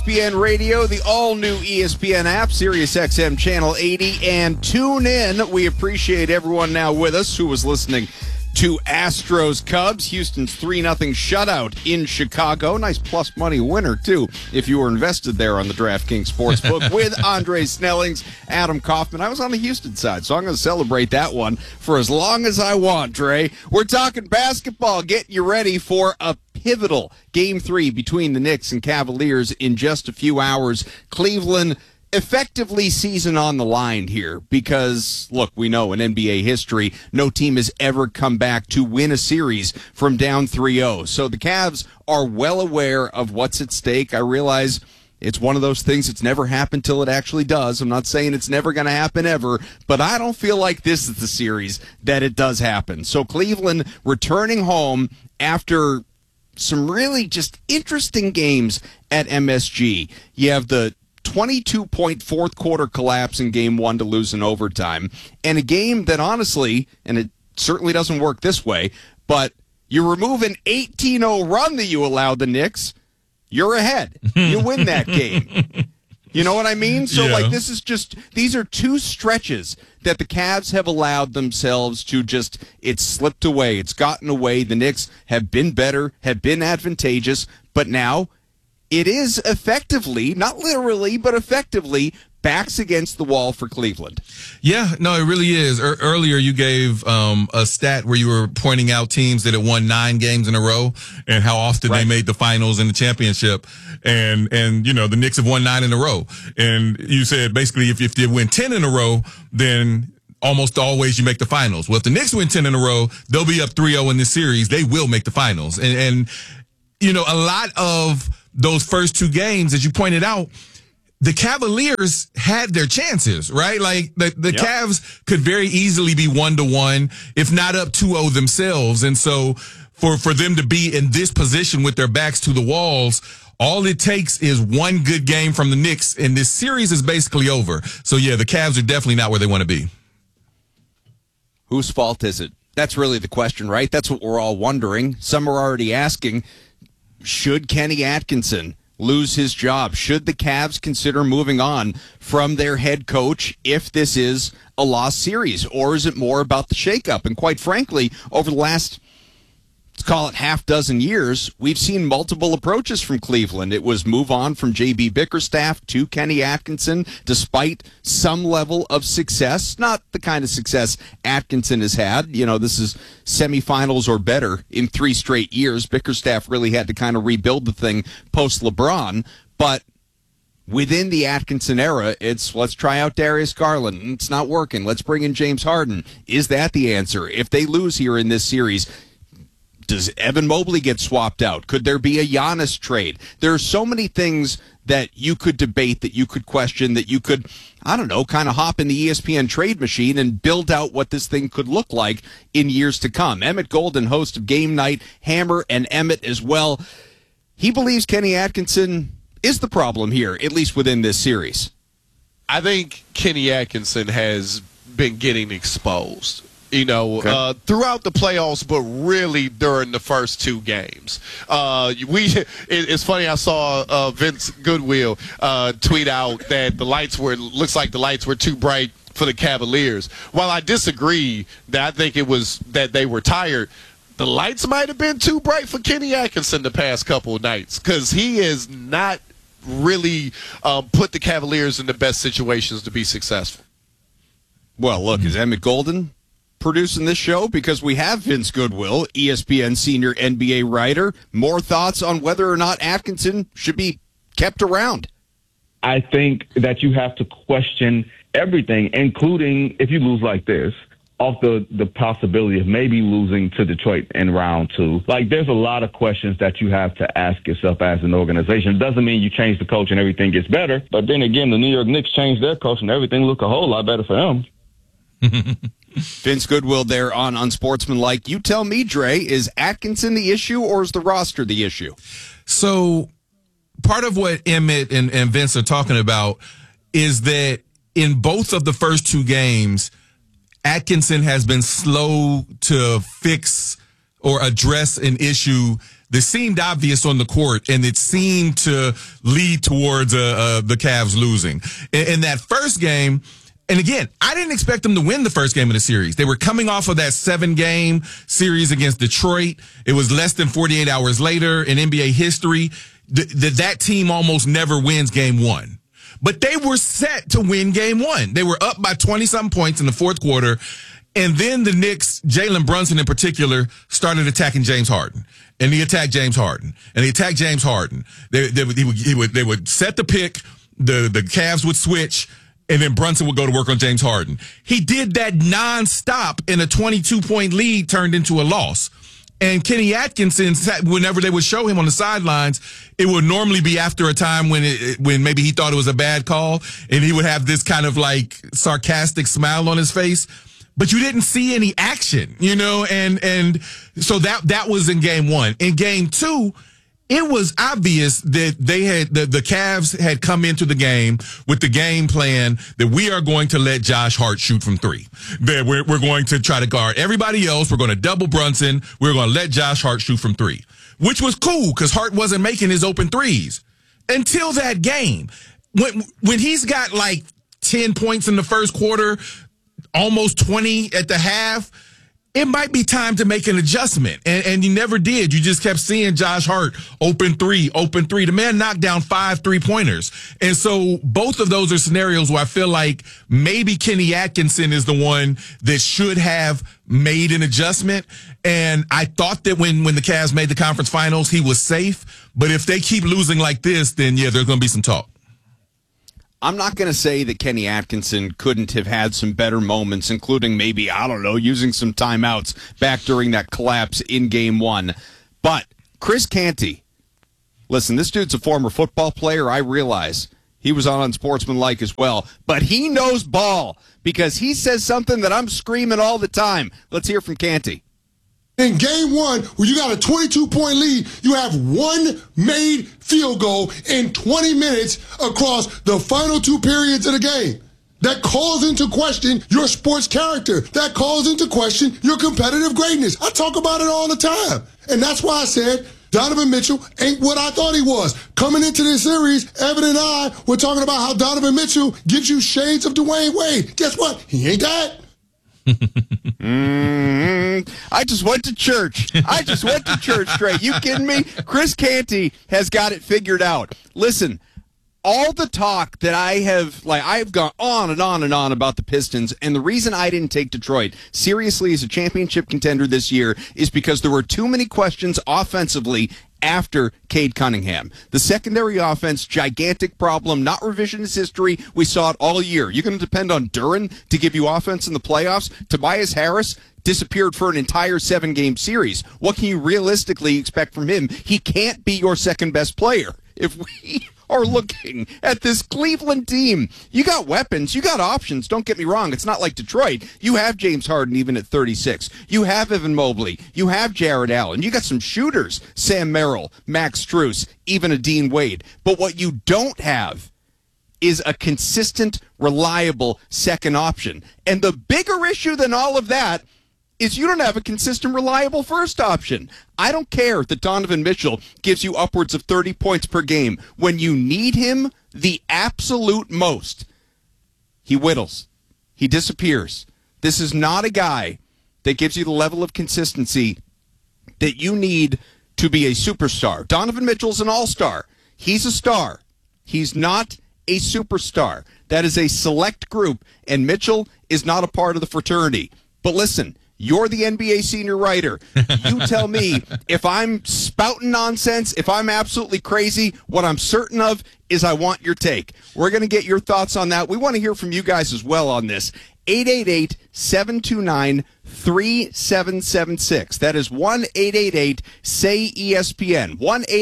ESPN Radio, the all-new ESPN app, SiriusXM Channel 80, and tune in. We appreciate everyone now with us who was listening to Astros Cubs. Houston's 3-0 shutout in Chicago. Nice plus money winner, too, if you were invested there on the DraftKings Sportsbook with Andre Snellings, Adam Kaufman. I was on the Houston side, so I'm going to celebrate that one for as long as I want, Dre. We're talking basketball, getting you ready for a pivotal Game 3 between the Knicks and Cavaliers in just a few hours. Cleveland effectively season on the line here because, look, we know in NBA history, no team has ever come back to win a series from down 3-0. So the Cavs are well aware of what's at stake. I realize it's one of those things that's never happened till it actually does. I'm not saying it's never going to happen ever, but I don't feel like this is the series that it does happen. So Cleveland returning home after some really just interesting games at MSG. You have the 22-point fourth quarter collapse in Game 1 to lose in overtime, and a game that honestly, and it certainly doesn't work this way, but you remove an 18-0 run that you allowed the Knicks, you're ahead. You win that game. You know what I mean? So, this is just, these are two stretches that the Cavs have allowed themselves to just, it's slipped away. It's gotten away. The Knicks have been better, have been advantageous, but now it is effectively, not literally, but effectively, backs against the wall for Cleveland. Yeah, no, it really is. Earlier, you gave a stat where you were pointing out teams that had won 9 games in a row and how often they made the finals and the championship. And the Knicks have won 9 in a row. And you said basically if they win 10 in a row, then almost always you make the finals. Well, if the Knicks win 10 in a row, they'll be up 3-0 in this series. They will make the finals. And a lot of those first 2 games, as you pointed out, the Cavaliers had their chances, right? Like the Cavs could very easily be 1-1, if not up 2-0 themselves. And so for them to be in this position with their backs to the walls, all it takes is one good game from the Knicks, and this series is basically over. So, yeah, the Cavs are definitely not where they want to be. Whose fault is it? That's really the question, right? That's what we're all wondering. Some are already asking, should Kenny Atkinson lose his job? Should the Cavs consider moving on from their head coach if this is a lost series? Or is it more about the shakeup? And quite frankly, over the last, let's call it half dozen years, we've seen multiple approaches from Cleveland. It was move on from J.B. Bickerstaff to Kenny Atkinson, despite some level of success. Not the kind of success Atkinson has had. This is semifinals or better in 3 straight years. Bickerstaff really had to kind of rebuild the thing post-LeBron. But within the Atkinson era, it's let's try out Darius Garland. It's not working. Let's bring in James Harden. Is that the answer? If they lose here in this series, does Evan Mobley get swapped out? Could there be a Giannis trade? There are so many things that you could debate, that you could question, that you could, kind of hop in the ESPN trade machine and build out what this thing could look like in years to come. Emmett Golden, host of Game Night, Hammer and Emmett as well. He believes Kenny Atkinson is the problem here, at least within this series. I think Kenny Atkinson has been getting exposed. Throughout the playoffs, but really during the first 2 games. It's funny, I saw Vince Goodwill tweet out that looks like the lights were too bright for the Cavaliers. While I disagree that I think it was that they were tired, the lights might have been too bright for Kenny Atkinson the past couple of nights because he has not really put the Cavaliers in the best situations to be successful. Well, look, is Emmett Golden producing this show? Because we have Vince Goodwill, ESPN senior NBA writer. More thoughts on whether or not Atkinson should be kept around? I think that you have to question everything, including if you lose like this, off the possibility of maybe losing to Detroit in round 2. Like, there's a lot of questions that you have to ask yourself as an organization. It doesn't mean you change the coach and everything gets better. But then again, the New York Knicks changed their coach and everything looked a whole lot better for them. Vince Goodwill there on Unsportsmanlike. You tell me, Dre, is Atkinson the issue or is the roster the issue? So part of what Emmett and Vince are talking about is that in both of the first 2 games, Atkinson has been slow to fix or address an issue that seemed obvious on the court, and it seemed to lead towards the Cavs losing. In that first game, and again, I didn't expect them to win the first game of the series. They were coming off of that 7-game series against Detroit. It was less than 48 hours later in NBA history. That team almost never wins game one. But they were set to win game one. They were up by 20-something points in the fourth quarter. And then the Knicks, Jalen Brunson in particular, started attacking James Harden. And he attacked James Harden. And he attacked James Harden. They would set the pick. The Cavs would switch. And then Brunson would go to work on James Harden. He did that nonstop, and a 22-point lead turned into a loss. And Kenny Atkinson, whenever they would show him on the sidelines, it would normally be after a time when maybe he thought it was a bad call, and he would have this kind of like sarcastic smile on his face. But you didn't see any action, and so that was in game one. In game two, it was obvious that the Cavs had come into the game with the game plan that we are going to let Josh Hart shoot from three. That we're going to try to guard everybody else. We're going to double Brunson. We're going to let Josh Hart shoot from three, which was cool because Hart wasn't making his open threes until that game. When he's got like 10 points in the first quarter, almost 20 at the half, it might be time to make an adjustment. And you never did. You just kept seeing Josh Hart open three. The man knocked down 5 3-pointers. And so both of those are scenarios where I feel like maybe Kenny Atkinson is the one that should have made an adjustment. And I thought that when the Cavs made the conference finals, he was safe. But if they keep losing like this, then yeah, there's going to be some talk. I'm not going to say that Kenny Atkinson couldn't have had some better moments, including maybe, I don't know, using some timeouts back during that collapse in game one. But Chris Canty, listen, this dude's a former football player. I realize he was on Unsportsmanlike as well. But he knows ball because he says something that I'm screaming all the time. Let's hear from Canty. In game one, where you got a 22-point lead, you have one made field goal in 20 minutes across the final 2 periods of the game. That calls into question your sports character. That calls into question your competitive greatness. I talk about it all the time. And that's why I said Donovan Mitchell ain't what I thought he was. Coming into this series, Evan and I were talking about how Donovan Mitchell gives you shades of Dwayne Wade. Guess what? He ain't that. I just went to church. Trey. You kidding me? Chris Canty has got it figured out. Listen, all the talk that I've gone on and on and on about the Pistons, and the reason I didn't take Detroit seriously as a championship contender this year is because there were too many questions offensively after Cade Cunningham. The secondary offense, gigantic problem, not revisionist history. We saw it all year. You're going to depend on Duren to give you offense in the playoffs. Tobias Harris disappeared for an entire 7-game series. What can you realistically expect from him? He can't be your second best player. If we are looking at this Cleveland team, you got weapons, you got options. Don't get me wrong. It's not like Detroit. You have James Harden even at 36. You have Evan Mobley. You have Jared Allen. You got some shooters, Sam Merrill, Max Strus, even a Dean Wade. But what you don't have is a consistent, reliable second option. And the bigger issue than all of that is you don't have a consistent, reliable first option. I don't care that Donovan Mitchell gives you upwards of 30 points per game. When you need him the absolute most, he whittles. He disappears. This is not a guy that gives you the level of consistency that you need to be a superstar. Donovan Mitchell's an all-star. He's a star. He's not a superstar. That is a select group, and Mitchell is not a part of the fraternity. But listen, you're the NBA senior writer. You tell me if I'm spouting nonsense, if I'm absolutely crazy. What I'm certain of is I want your take. We're going to get your thoughts on that. We want to hear from you guys as well on this. 888-729-3776. That is 1-888-SAY-ESPN.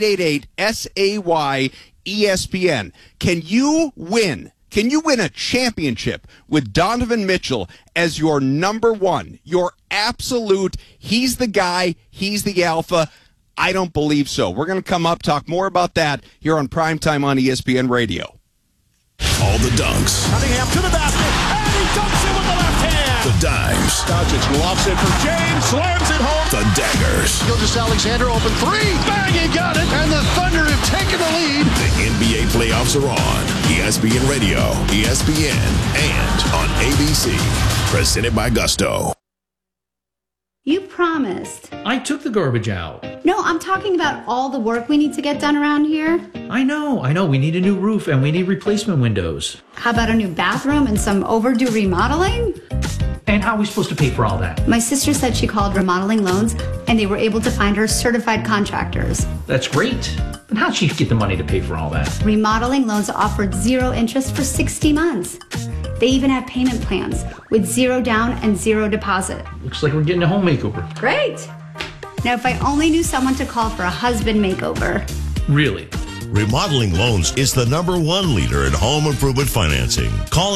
1-888-SAY-ESPN. Can you win? Can you win a championship with Donovan Mitchell as your number one, your absolute, he's the guy, he's the alpha? I don't believe so. We're going to come up, talk more about that here on Primetime on ESPN Radio. All the dunks. Cunningham to the basket, and he dunks it with the left hand. The dimes. Doncic lofts it for James, slams it home. The daggers. Gilgeous-Alexander open three. Bang, he got it. And the Thunder have taken the lead. The NBA playoffs are on. ESPN Radio, ESPN, and on ABC. Presented by Gusto. You promised. I took the garbage out. No, I'm talking about all the work we need to get done around here. I know. We need a new roof and we need replacement windows. How about a new bathroom and some overdue remodeling? And how are we supposed to pay for all that? My sister said she called Remodeling Loans and they were able to find her certified contractors. That's great. But how'd she get the money to pay for all that? Remodeling Loans offered 0 interest for 60 months. They even have payment plans with 0 down and 0 deposit. Looks like we're getting a home makeover. Great. Now, if I only knew someone to call for a husband makeover. Really? Remodeling Loans is the #1 leader in home improvement financing. Call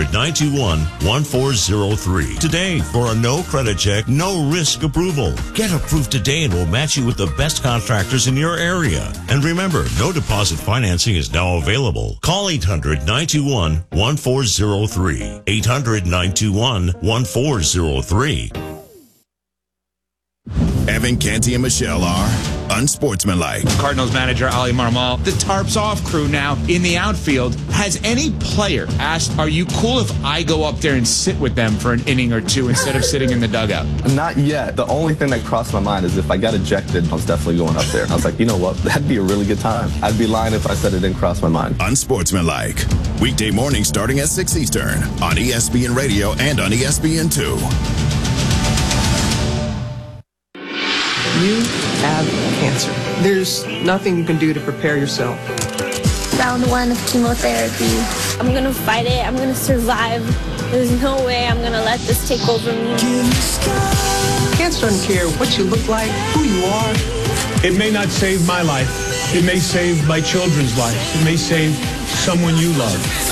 800-921-1403 today for a no credit check, no risk approval. Get approved today and we'll match you with the best contractors in your area. And remember, no deposit financing is now available. Call 800-921-1403. 800-921-1403. Evan, Canty, and Michelle are unsportsmanlike. Cardinals manager Ali Marmol, the tarps off crew now in the outfield. Has any player asked, are you cool if I go up there and sit with them for an inning or two instead of sitting in the dugout? Not yet. The only thing that crossed my mind is if I got ejected, I was definitely going up there. I was like, you know what? That'd be a really good time. I'd be lying if I said it didn't cross my mind. Unsportsmanlike. Weekday mornings starting at 6 Eastern on ESPN Radio and on ESPN2. You have cancer. There's nothing you can do to prepare yourself. Round 1 of chemotherapy. I'm gonna fight it. I'm gonna survive. There's no way I'm gonna let this take over me. Cancer doesn't care what you look like, who you are. It may not save my life. It may save my children's lives. It may save someone you love.